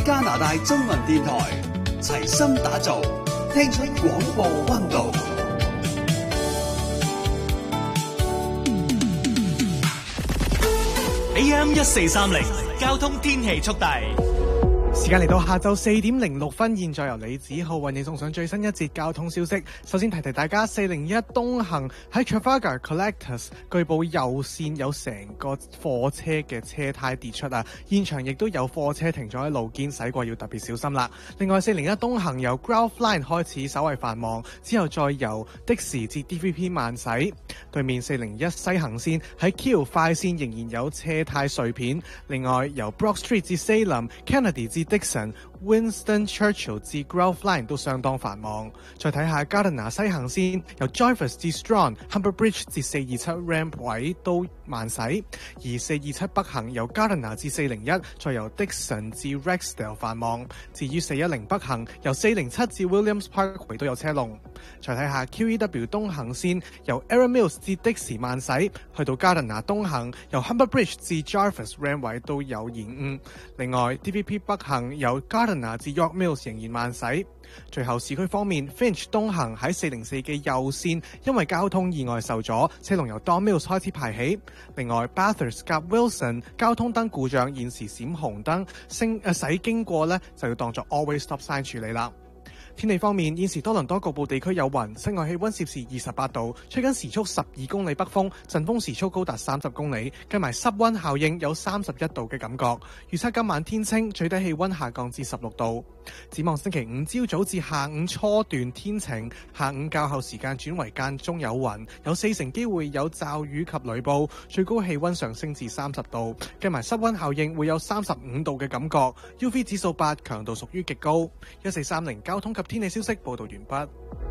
加拿大中文電台，齊心打造，聽出廣播溫度。AM1430交通天氣速遞。 時間嚟到下晝4點06分，現在由李子浩為你送上最新一節交通消息。首先提大家，401東行喺 Trafalgar Collectors 據報右線有成個貨車嘅車胎跌出啊，現場亦都有貨車停咗喺路肩，駛過要特別小心啦。另外401東行由 Grove Line 開始稍為繁忙，之後再由的士至 DVP 慢駛。對面401西行線喺 Keele 快線仍然有車胎碎片。另外由 Brock Street 至 Salem、Kennedy 至Dixon、Winston Churchill 至 Grove Line 都相當繁忙。再睇下 Gardiner 西行線由 Joyfus 至 Strong、Humber Bridge 至427 Ramp 位都慢駛，而427北行由 Gardiner 至401，再由 Dixon 至 Rexdale 繁忙。至於410北行由407至 Williams Parkway 都有車龍。再睇下 QEW 東行線由 Erin Mills 至的士慢駛，去到 Gardiner 東行由 Humber Bridge 至 Jarvis Ramp 位都有延誤。另外 DVP 北行由 Gardiner 至 York Mills 仍然慢駛。最後市區方面 Finch 東行喺404嘅右線因為交通意外受阻，車龍由 Don Mills 開始排起。另外 Bathurst 及 Wilson 交通燈故障，現時閃紅燈駛經過呢就要當作 Always Stop Sign 處理啦。天氣方面，現時多倫多局部地區有雲，室外氣溫攝氏28度，吹緊時速12公里北風，陣風時速高達30公里，計埋濕溫效應有31度嘅感覺。預測今晚天清，最低氣溫下降至16度。展望星期5朝早至下午初段天晴，下午較後時間轉為間中有雲，有40%機會有驟雨及雷暴，最高氣溫上升至30度，計埋濕溫效應會有35度嘅感覺。UV 指數8，強度屬於極高。1430交通及天氣消息報道完畢。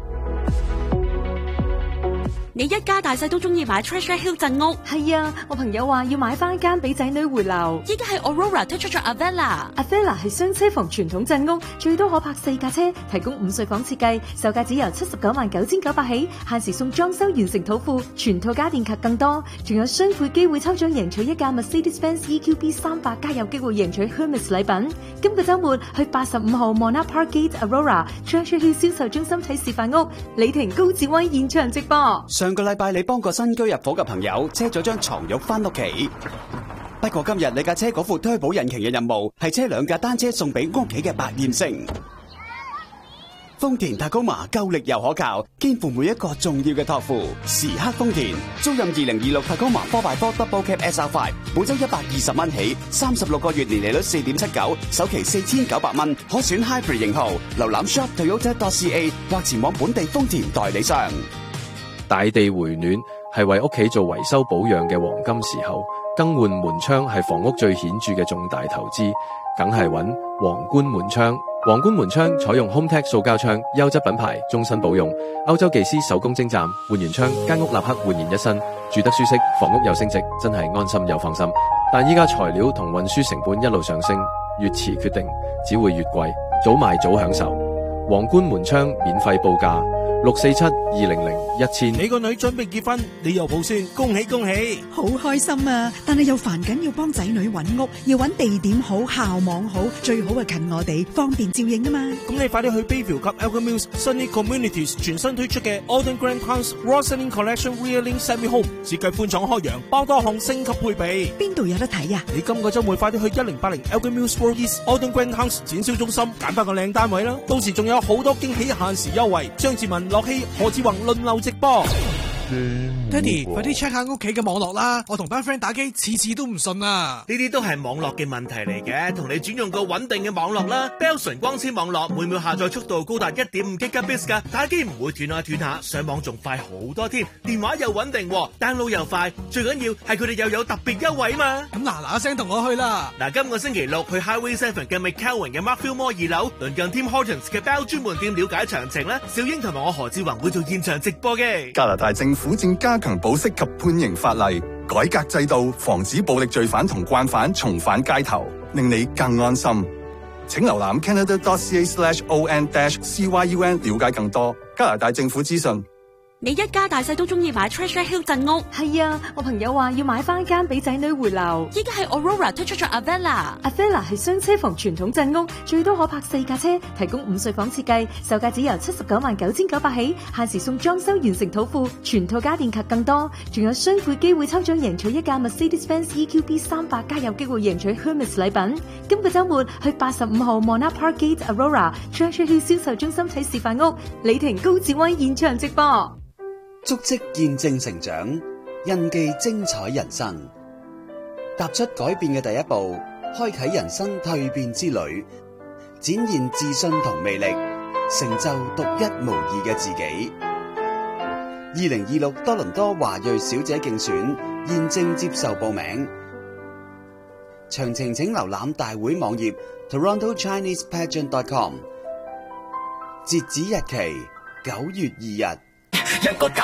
你一家大細都中意買 Treasure Hill 鎮屋？ 係啊，我朋友話要買翻間俾仔女回流。 依家係 Aurora 推出咗 Avella 係雙車房傳統鎮屋，最多可泊4架車，提供5睡房設計，售價只由799900起，限時送裝修完成土庫，全套家電及更多，仲有雙倍機會抽獎贏取一架 Mercedes-Benz EQB 300，加有機會贏取 Hermes 禮品。今個週末去85號 Monarch Park Gate Aurora Treasure Hill 銷售中心睇示範屋，李婷高志威現場直播。 上個禮拜你幫個新居入伙嘅朋友車咗張床褥返屋企，不過今日你架車嗰副推保引擎嘅任務係車2架單車送俾屋企嘅百厭星。豐田塔高馬夠力又可靠，肩負每一個重要嘅託付。時刻豐田，租賃2026塔高馬 4x4 Double Cab SR5，每周120蚊起，36個月年利率4.79%，首期4900蚊，可選 Hybrid 型號。瀏覽 shop.toyota.ca 或前往本地豐田代理商。 大地回暖係為屋企做維修保養嘅黃金時候，更換門窗係房屋最顯著嘅重大投資，梗係揾皇冠門窗。皇冠門窗採用 HomeTech 塑膠窗，優質品牌，終身保用。歐洲技師手工精湛，換完窗間屋立刻煥然一新，住得舒適，房屋又升值，真係安心又放心。但依家材料同運輸成本一路上升，越遲決定只會越貴，早買早享受。皇冠門窗免費報價647-200-1000。 你個女準備結婚，你又抱孫，恭喜恭喜！ 好開心啊！但係又煩緊要幫仔女揾屋，要揾地點好、校網好，最好係近我哋，方便照應啊嘛。 咁你快啲去 Bayview 及 Elgin Mills Sunny Communities 全新推出嘅 Alden Grand House Roslyn Collection Rear Link Semi Home， 設計寬敞開揚，包多項升級配備。 邊度有得睇啊？ 你今個週末快啲去1080 Elgin Mills Road East Alden Grand House 展銷中心揀翻個靚單位啦！到時仲有好多驚喜限時優惠，張志文、樂希、何志宏輪流直播。 爹哋，快啲 check 下屋企嘅網絡啦！我同班 friend 打機，次次都唔順啊！ 呢啲都係網絡嘅問題嚟嘅，同你轉用個穩定嘅網絡啦。Bell 純光纖網絡每秒下載速度高達 1.5 Gbps 噶，打機唔會斷下，上網仲快好多添。電話又穩定，download 又快，最緊要係佢哋又有特別優惠嘛。 咁嗱聲同我去啦！ 今個星期6去 Highway 7嘅 McCowan 嘅 Markfield Mall 2樓，鄰近 Tim Hortons 嘅 Bell 專門店了解詳情啦。小英同埋我何志宏會做現場直播嘅。 加拿大政府正加強保釋及判刑法例，改革制度，防止暴力罪犯同慣犯重返街頭，令你更安心。請瀏覽 Canada.ca/on-cyun 了解更多加拿大政府資訊。 你一家大細都中意買 Treasure Hill 鎮屋。 係啊，我朋友話要買翻間俾仔女回流。 依家係 Aurora 推出咗 Avella 係雙車房傳統鎮屋，最多可泊4架車，提供5睡房設計，售價只由799900起，限時送裝修完成土庫，全套家電及更多，仲有雙倍機會抽獎贏取一架 Mercedes-Benz EQB 300，加有機會贏取 Hermes 禮品。今個週末去85號 Monarch Park Gate Aurora Treasure Hill 銷售中心睇示範屋，李婷高志威現場直播。 足跡見證成長，印記精彩人生。踏出改變嘅第一步，開啟人生蛻變之旅，展現自信同魅力，成就獨一無二嘅自己。2026多倫多華裔小姐競選現正接受報名，詳情請瀏覽大會網頁 TorontoChinesePageant.com。截止日期9月2日。